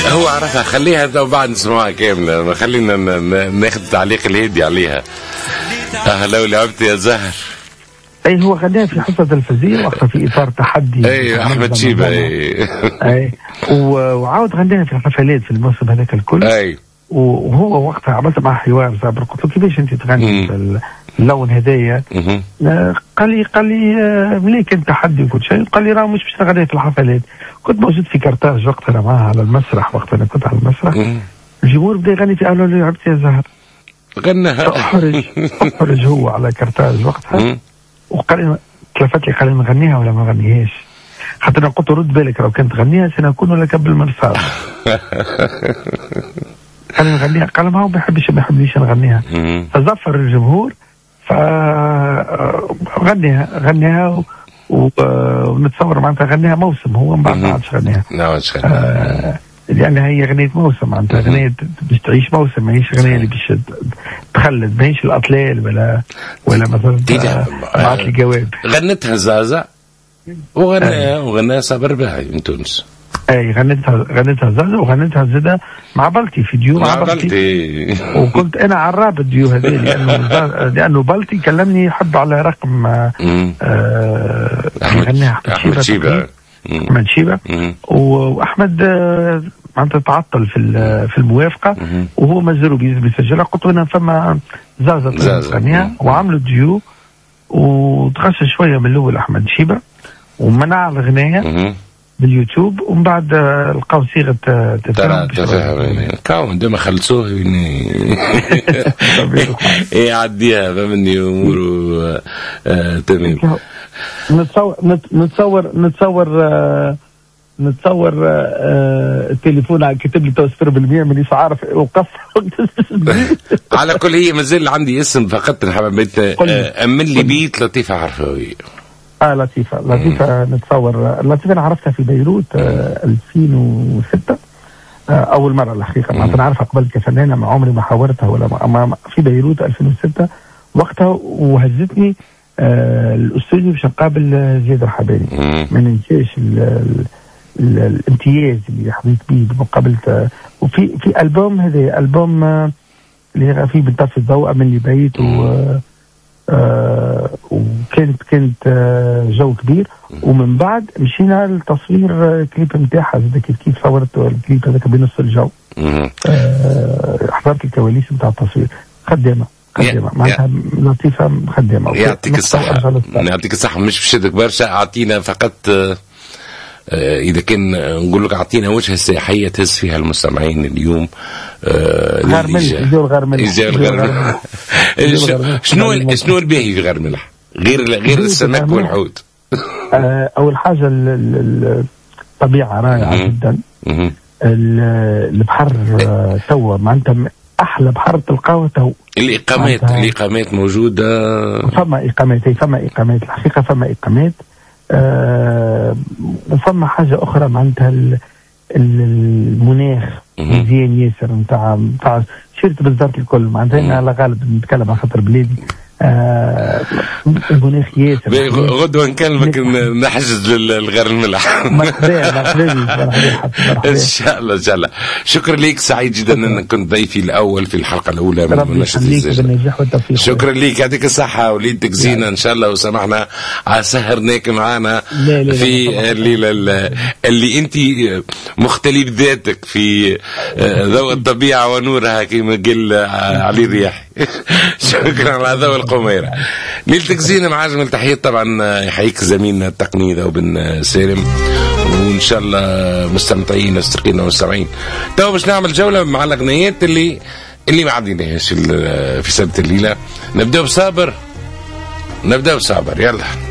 هو عرفها، خليها تو بعد نسمعها كاملة، خلينا ناخذ التعليق الهادي عليها. لو لعبت يا زهر. اي هو غناها في حصة الفزير وقتها في اطار تحدي. اي احمد شيبة. اي وعاود غناها في الحفلات في الموسم هذاك الكل. اي وهو وقتها عملت معه حوار صابر، قلت له كيفاش انت تغني في اللون هدايا؟ قال لي ملي كان تحدي وكل شيء، قال لي راه مش باش نغني في الحفلات. كنت موجود في كرتاج وقتها انا معاه على المسرح، وقتها انا كنت على المسرح. الجمهور بدا يغني في قالوا له لعبت يا زهر، غناها. احرج هو على كرتاج وقتها، وقال لي تلفت لي قال لي نغنيها ولا ما نغنيهاش؟ حتى انا قلت رد بالك لو كنت تغنيها سنكون لك بالمرصاد. قال لي نغنيها، قال ما هو ما يحبنيش نغنيها. فزفر الجمهور غنيها ونتصور معناتها غنيها موسم، هو من بعد ما عادش غنيها. لأن هي غنية موسم، معناتها غنية باش تعيش موسم، ماهيش غنية اللي باش تخلد، ماهيش الأطلال ولا مثلا بعث لي جواب. غنتها زازا وغناها صابر باهي من تونس. اي غنتها زازا وغنتها زاده مع بلتي في ديو مع بلتي. وكنت انا عراب الديو هذه لانه بلتي كلمني يحب على رقم غناها احمد شيبة واحمد معناتها تعطل في الموافقه، وهو مازالوا بيسجلها. قلت له انا فما زازا تغنيها، وعملوا ديو وتغشى شويه من الاول احمد شيبة ومنع الغنايه باليوتيوب، ومن بعد لقاو صيغه تفاهم كاون ديما خلصوه يعديها فهمني اموره تمام. نتصور التليفون كتب لي 0% مانيش عارف وقف. على كل هي مازال عندي اسم فقط حبيت امن لي بيت لطيفه عرفوي. لطيفة نتصور. لطيفة أنا عرفتها في بيروت 2006 أول مرة الحقيقة. ما أنا عارفها قبل كفنانة، ما عمري ما حاورتها ولا في بيروت 2006 وقتها. وهزتني الأستوديو باش نقابل زياد الحباني. ما ننساش الامتياز اللي حظيت به بمقابلة. وفي ألبوم، هذا ألبوم اللي فيه بنطفي الضوء من اللي بيت وكانت جو كبير. ومن بعد مشينا لتصوير كليب نتاعها كيف صورت الكليب هذاك بنص الجو. حضرت الكواليس نتاع التصوير. خدامه معناتها لطيفه خدامه. يعطيك الصحه. يعطيك الصحه. مش بشدك برشا، اعطينا فقط إذا كان نقول لك أعطينا وجهة سياحية تهز فيها المستمعين اليوم. غرملح. شنو الباهي في غرملح غير السمك والحوت؟ أول حاجة الطبيعة رائعة جدا. البحر توا معناتها أحلى بحر تلقاه تو. الإقامات موجودة. فما إقامات الحقيقة، فما إقامات. وفما حاجة أخرى معناتها المناخ مزيان ياسر نتاع شرت بالضبط الكل. معناتها أنا على غالب نتكلم على خاطر بلادي. المناخ ياسر. غدوة نكلمك نحجز للغرملح. إن شاء الله. شكرا لك، سعيد جدا أنك كنت ضيفي الأول في الحلقة الأولى من نشرة الزجاج. شكرا لك، يعطيك الصحة وليدتك زينة إن شاء الله. وسمحنا على سهرناك معنا في الليلة اللي أنت مختلي بذاتك في ضوء الطبيعة ونورها كما قال علي الرياحي. شكرا على ضوء القميرة. ليلتك زينة مع أجمل تحيات طبعا. يحييك زميلنا التقني ذو بن سالم، وإن شاء الله مستمتعين مسترقين ومستمعين. تو باش نعمل جولة مع الأغنيات اللي ما عديناهاش في سبت الليلة. نبدأ بصابر. يلا.